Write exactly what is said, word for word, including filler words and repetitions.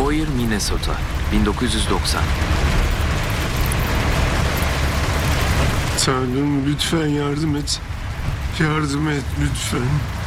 Boyer, Minnesota, bin dokuz yüz doksan. Tanrım lütfen yardım et. Yardım et lütfen.